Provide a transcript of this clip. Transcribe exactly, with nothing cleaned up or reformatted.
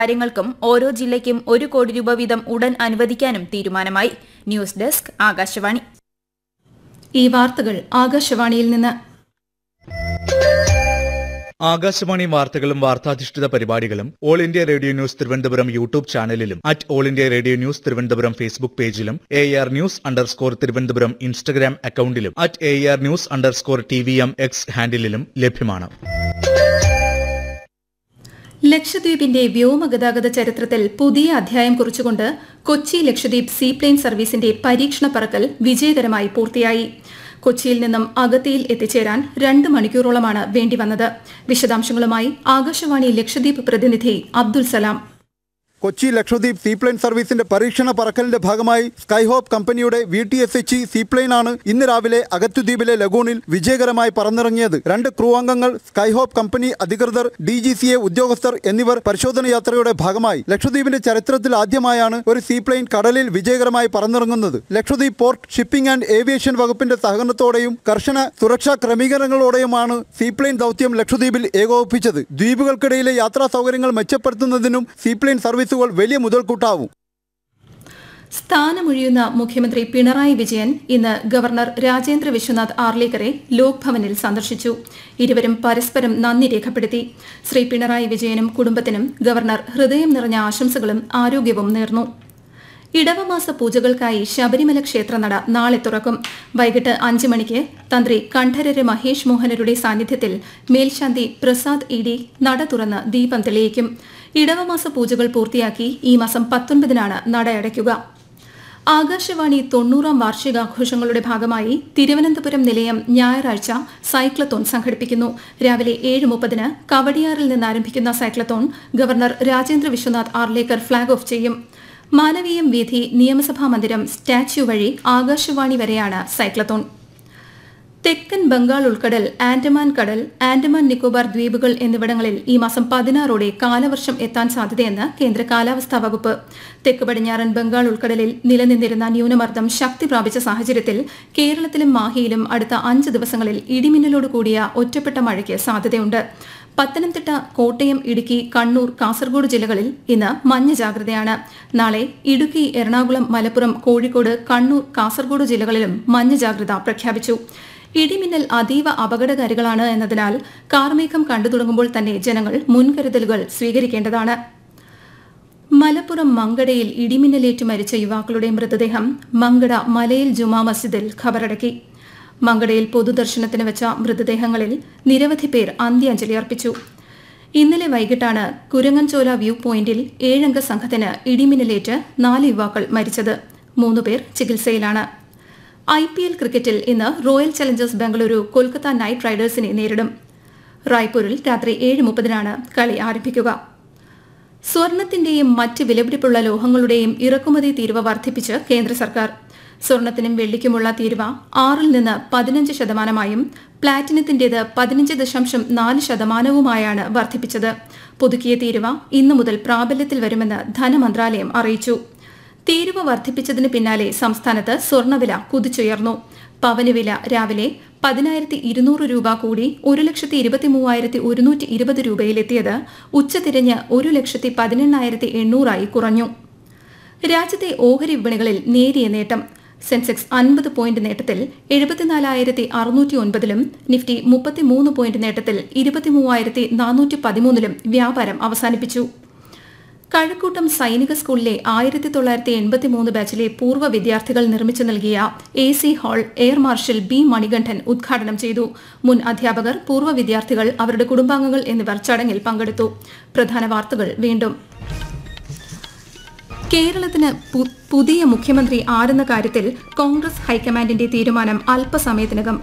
കാര്യങ്ങൾക്കും ഓരോ ജില്ലയ്ക്കും ഒരു കോടി രൂപ വീതം ഉടൻ അനുവദിക്കാനും തീരുമാനമായി. News desk Akashvani. ഈ വാർത്തകൾ ആകാശവാണിയിൽ നിന്ന്. ആകാശവാണി വാർത്തകളും വാർത്താധിഷ്ഠിത പരിപാടികളും all India radio news Thiruvananthapuram YouTube ചാനലിലും at all India radio news Thiruvananthapuram Facebook പേജിലും A R news underscore Thiruvananthapuram Instagram അക്കൌണ്ടിലും at A R news underscore T V M X ഹാൻഡിലും ലഭ്യമാണ്. ലക്ഷദ്വീപിന്റെ വ്യോമഗതാഗത ചരിത്രത്തിൽ പുതിയ അധ്യായം കുറിച്ചുകൊണ്ട് കൊച്ചി ലക്ഷദ്വീപ് സീപ്ലെയിൻ സർവീസിന്റെ പരീക്ഷണ പറക്കൽ വിജയകരമായി പൂർത്തിയായി. കൊച്ചിയിൽ നിന്നും അഗത്തിയിൽ എത്തിച്ചേരാൻ രണ്ട് മണിക്കൂറോളമാണ് വേണ്ടിവന്നത്. വിശദാംശങ്ങളുമായി ആകാശവാണി ലക്ഷദ്വീപ് പ്രതിനിധി അബ്ദുൽ സലാം. കൊച്ചി ലക്ഷദ്വീപ് സീപ്ലെയിൻ സർവീസിന്റെ പരീക്ഷണ പറക്കലിന്റെ ഭാഗമായി സ്കൈഹോപ്പ് കമ്പനിയുടെ V T S H seaplane ആണ് ഇന്ന് രാവിലെ അഗത്തുദ്വീപിലെ ലഗൂണിൽ വിജയകരമായി പറന്നിറങ്ങിയത്. രണ്ട് ക്രൂ അംഗങ്ങൾ, സ്കൈഹോപ്പ് കമ്പനി അധികൃതർ, ഡി ജി സി എ ഉദ്യോഗസ്ഥർ എന്നിവർ പരിശോധന യാത്രയുടെ ഭാഗമായി. ലക്ഷദ്വീപിന്റെ ചരിത്രത്തിൽ ആദ്യമായാണ് ഒരു സീപ്ലെയിൻ കടലിൽ വിജയകരമായി പറന്നിറങ്ങുന്നത്. Lakshadweep port shipping and aviation വകുപ്പിന്റെ സഹകരണത്തോടെയും കർശന സുരക്ഷാ ക്രമീകരണങ്ങളോടെയുമാണ് സീപ്ലെയിൻ ദൌത്യം ലക്ഷദ്വീപിൽ ഏകോപിപ്പിച്ചത്. ദ്വീപുകൾക്കിടയിലെ യാത്രാ സൗകര്യങ്ങൾ മെച്ചപ്പെടുത്തുന്നതിനും സീപ്ലെയിൻ സർവീസ് വലിയ മുതൽക്കൂട്ടാവും. സ്ഥാനമൊഴിയുന്ന മുഖ്യമന്ത്രി പിണറായി വിജയൻ ഇന്ന് ഗവർണർ രാജേന്ദ്ര വിശ്വനാഥ് ആർലേക്കറെ ലോക് ഭവനിൽ സന്ദർശിച്ചു. ഇരുവരും പരസ്പരം നന്ദി രേഖപ്പെടുത്തി. ശ്രീ പിണറായി വിജയനും കുടുംബത്തിനും ഗവർണർ ഹൃദയം നിറഞ്ഞ ആശംസകളും ആരോഗ്യവും നേർന്നു. ഇടവമാസ പൂജകൾക്കായി ശബരിമല ക്ഷേത്രനട നാളെ തുറക്കും. വൈകിട്ട് അഞ്ച് മണിക്ക് തന്ത്രി കണ്ഠരര് മഹേഷ് മോഹനരുടെ സാന്നിധ്യത്തിൽ മേൽശാന്തി പ്രസാദ് ഇ ഡി നട തുറന്ന് ദീപം തെളിയിക്കും. ഇടവമാസ പൂജകൾ പൂർത്തിയാക്കി ഈ മാസം പത്തൊൻപതിനാണ് നട അടയ്ക്കുക. ആകാശവാണി തൊണ്ണൂറാം വാർഷികാഘോഷങ്ങളുടെ ഭാഗമായി തിരുവനന്തപുരം നിലയം ഞായറാഴ്ച സൈക്ലത്തോൺ സംഘടിപ്പിക്കുന്നു. രാവിലെ ഏഴ് മുപ്പതിന് കവടിയാറിൽ നിന്ന് ആരംഭിക്കുന്ന cyclothon governor Rajendra Vishwanath Arlekar flag off ചെയ്യും. മാനവീയം വീഥി, നിയമസഭാ മന്ദിരം, സ്റ്റാച്യു വഴി ആകാശവാണി വരെയാണ് സൈക്ലത്തോൺ. തെക്കൻ ബംഗാൾ ഉൾക്കടൽ, ആൻഡമാൻ കടൽ, ആൻഡമാൻ നിക്കോബാർ ദ്വീപുകൾ എന്നിവിടങ്ങളിൽ ഈ മാസം പതിനാറോടെ കാലവർഷം എത്താൻ സാധ്യതയെന്ന് കേന്ദ്ര കാലാവസ്ഥാ വകുപ്പ്. തെക്ക് പടിഞ്ഞാറൻ ബംഗാൾ ഉൾക്കടലിൽ നിലനിന്നിരുന്ന ന്യൂനമർദ്ദം ശക്തി പ്രാപിച്ച സാഹചര്യത്തിൽ കേരളത്തിലും മാഹിയിലും അടുത്ത അഞ്ച് ദിവസങ്ങളിൽ ഇടിമിന്നലോട് കൂടിയ ഒറ്റപ്പെട്ട മഴയ്ക്ക് സാധ്യതയുണ്ട്. പത്തനംതിട്ട, കോട്ടയം, ഇടുക്കി, കണ്ണൂർ, കാസർഗോഡ് ജില്ലകളിൽ ഇന്ന് മഞ്ഞ ജാഗ്രതയാണ്. നാളെ ഇടുക്കി, എറണാകുളം, മലപ്പുറം, കോഴിക്കോട്, കണ്ണൂർ, കാസർഗോഡ് ജില്ലകളിലും മഞ്ഞ ജാഗ്രത പ്രഖ്യാപിച്ചു. ഇടിമിന്നൽ അതീവ അപകടകാരികളാണ് എന്നതിനാൽ കാർമേഘം കണ്ടു തുടങ്ങുമ്പോൾ തന്നെ ജനങ്ങൾ മുൻകരുതലുകൾ സ്വീകരിക്കേണ്ടതാണ്. മലപ്പുറം മങ്കടയിൽ ഇടിമിന്നലേറ്റ് മരിച്ച യുവാക്കളുടെ മൃതദേഹം മങ്കട മലയിൽ ജുമാ മസ്ജിദിൽ ഖബറടക്കി. മങ്കടയിൽ പൊതുദർശനത്തിന് വെച്ച മൃതദേഹങ്ങളിൽ നിരവധി പേർ അന്ത്യാഞ്ജലി അർപ്പിച്ചു. ഇന്നലെ വൈകിട്ടാണ് കുരങ്ങൻചോല വ്യൂ പോയിന്റിൽ ഏഴംഗ സംഘത്തിന് ഇടിമിന്നലേറ്റ് നാല് യുവാക്കൾ മരിച്ചത്. മൂന്നുപേർ ചികിത്സയിലാണ്. ഐ പി എൽ ക്രിക്കറ്റിൽ ഇന്ന് royal Challengers Bengaluru Kolkata night റൈഡേഴ്സിനെ നേരിടും. റായ്പൂരിൽ രാത്രി ഏഴ് മുപ്പതിനാണ് കളി ആരംഭിക്കുക. സ്വർണത്തിന്റെയും മറ്റ് വിലപിടിപ്പുള്ള ലോഹങ്ങളുടെയും ഇറക്കുമതി തീരുവ വർദ്ധിപ്പിച്ച് കേന്ദ്ര സർക്കാർ. സ്വർണത്തിനും വെള്ളിക്കുമുള്ള തീരുവ ആറിൽ നിന്ന് പതിനഞ്ച് ശതമാനമായും പ്ലാറ്റിനത്തിന്റേത് പതിനഞ്ച് ദശാംശം നാല് ശതമാനവുമായാണ് വർദ്ധിപ്പിച്ചത്. പുതുക്കിയ തീരുവ ഇന്നു മുതൽ പ്രാബല്യത്തിൽ വരുമെന്ന് ധനമന്ത്രാലയം അറിയിച്ചു. തീരുവ വർദ്ധിപ്പിച്ചതിന് പിന്നാലെ സംസ്ഥാനത്ത് സ്വർണ്ണവില കുതിച്ചുയർന്നു. പവന് വില രാവിലെ പതിനായിരത്തി ഇരുന്നൂറ് രൂപ കൂടി ഒരു ലക്ഷത്തി ഇരുപത്തി മൂവായിരത്തി ഒരുന്നൂറ്റി ഇരുപത് രൂപയിലെത്തിയത് ഉച്ചതിരിഞ്ഞ് ഒരു ലക്ഷത്തി പതിനെണ്ണായിരത്തി എണ്ണൂറായി കുറഞ്ഞു. രാജ്യത്തെ ഓഹരി വിപണികളിൽ നേരിയ നേട്ടം. സെൻസെക്സ് അൻപത് പോയിന്റ് നേട്ടത്തിൽ എഴുപത്തിനാലായിരത്തി അറുന്നൂറ്റി ഒൻപതിലും നിഫ്റ്റി മുപ്പത്തിമൂന്ന് പോയിന്റ് നേട്ടത്തിൽ ഇരുപത്തിമൂവായിരത്തി നാനൂറ്റി പതിമൂന്നിലും വ്യാപാരം അവസാനിപ്പിച്ചു. കഴക്കൂട്ടം സൈനിക സ്കൂളിലെ ആയിരത്തി തൊള്ളായിരത്തി എൺപത്തി മൂന്ന് ബാച്ചിലെ പൂർവ്വ വിദ്യാർത്ഥികൾ നിർമ്മിച്ചു നൽകിയ A C hall air marshal B Manikandan ഉദ്ഘാടനം ചെയ്തു. മുൻ അധ്യാപകർ, പൂർവ്വ വിദ്യാർത്ഥികൾ, അവരുടെ കുടുംബാംഗങ്ങൾ എന്നിവർ ചടങ്ങിൽ പങ്കെടുത്തു. പ്രധാന വാർത്തകൾ വീണ്ടും. കേരളത്തിന് പുതിയ മുഖ്യമന്ത്രി ആരെന്ന കാര്യത്തിൽ കോൺഗ്രസ് ഹൈക്കമാൻഡിന്റെ തീരുമാനം അല്പസമയത്തിനകം